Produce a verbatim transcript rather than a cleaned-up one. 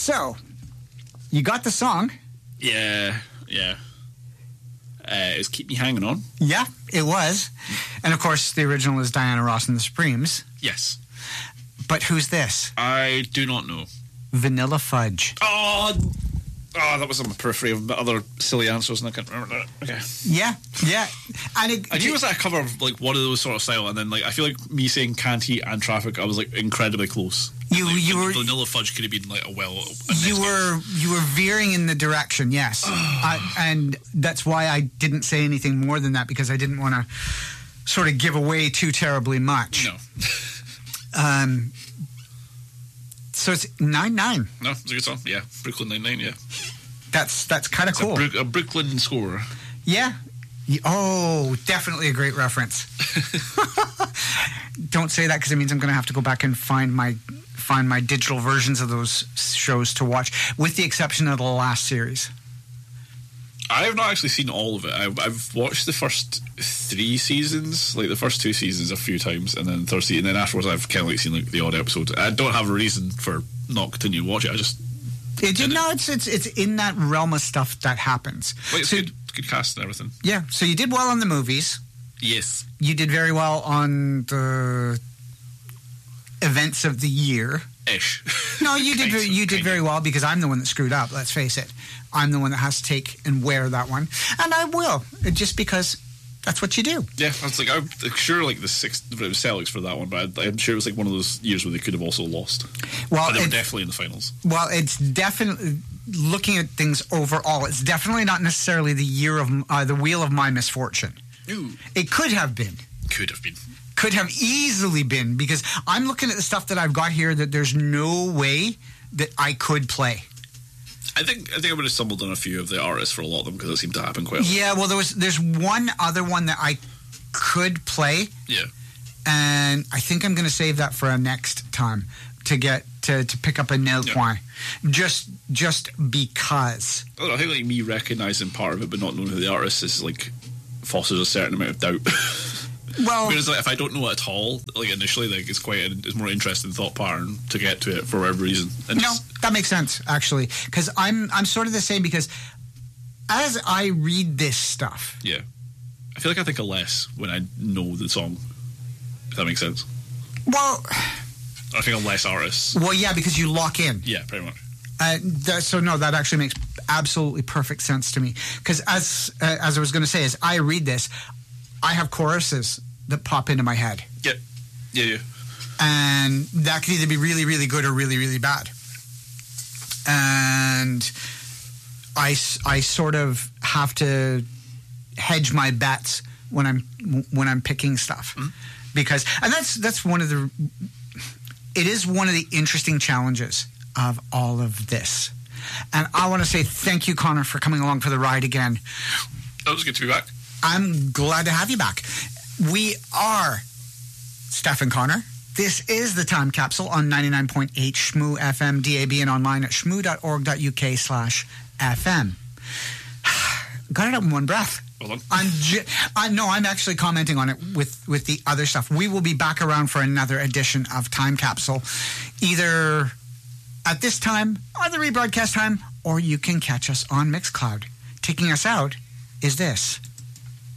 So, you got the song. Yeah, yeah. Uh, it was Keep Me Hanging On. Yeah, it was. And of course, the original is Diana Ross and the Supremes. Yes. But who's this? I do not know. Vanilla Fudge. Oh, oh, that was on the periphery of other silly answers, and I can't remember that. Okay. Yeah, yeah. And it, I knew it was a cover of like one of those sort of style, and then like I feel like me saying Canned Heat and Traffic, I was like incredibly close. You like, you were Vanilla Fudge could have been like a well. A you were game. you were veering in the direction, yes, I, and that's why I didn't say anything more than that, because I didn't want to sort of give away too terribly much. No. um. So it's nine nine. No, it's a good song. Yeah, Brooklyn Nine Nine. Yeah. That's that's kind of cool. A, Bru- a Brooklyn score. Yeah. Oh, definitely a great reference. Don't say that, because it means I'm going to have to go back and find my find my digital versions of those shows to watch, with the exception of the last series. I have not actually seen all of it. I've, I've watched the first three seasons, like the first two seasons, a few times, and then third season, and then afterwards I've kind of like seen like the odd episode. I don't have a reason for not continuing to watch it. I just it, you know, it's it's it's in that realm of stuff that happens. Well, it's so, good, good cast and everything. Yeah, so you did well on the movies. Yes, you did very well on the events of the year. Ish. No, you did. Very, you did very well, because I'm the one that screwed up. Let's face it. I'm the one that has to take and wear that one, and I will, just because that's what you do. Yeah, I was like, I'm sure like the sixth, it was Celtics for that one, but I'm sure it was like one of those years where they could have also lost. Well, but they were definitely in the finals. Well, it's definitely, looking at things overall, it's definitely not necessarily the year of uh, the wheel of my misfortune. Ooh. It could have been. Could have been. Could have easily been, because I'm looking at the stuff that I've got here that there's no way that I could play. I think I think I would have stumbled on a few of the artists for a lot of them, because it seemed to happen quite a lot. Yeah, well, there was there's one other one that I could play. Yeah. And I think I'm going to save that for a next time to get to, to pick up a nil point. Yeah. Just just because. I don't know, I think like me recognizing part of it but not knowing who the artist is like fosters a certain amount of doubt. Well, whereas like if I don't know it at all, like initially, like it's quite a, it's more interesting thought pattern to get to it for whatever reason. And no, that makes sense actually, because I'm I'm sort of the same, because as I read this stuff, yeah, I feel like I think of less when I know the song. If that makes sense. Well, I think of less artists. Well, yeah, because you lock in. Yeah, pretty much. Uh, that, so no, that actually makes absolutely perfect sense to me, because as uh, as I was going to say, as I read this, I have choruses that pop into my head. Yeah, yeah, yeah. And that could either be really, really good or really, really bad. And I, I sort of have to hedge my bets when I'm when I'm picking stuff, mm-hmm. because and that's that's one of the it is one of the interesting challenges of all of this. And I want to say thank you, Connor, for coming along for the ride again. It was good to be back. I'm glad to have you back. We are Steph and Connor. This is the Time Capsule on ninety-nine point eight Shmoo F M, D A B, and online at shmoo.org.uk slash FM. Got it up in one breath. Well done. I'm, ju- I no, I'm actually commenting on it with, with the other stuff. We will be back around for another edition of Time Capsule, either at this time or the rebroadcast time, or you can catch us on Mixcloud. Taking us out is this.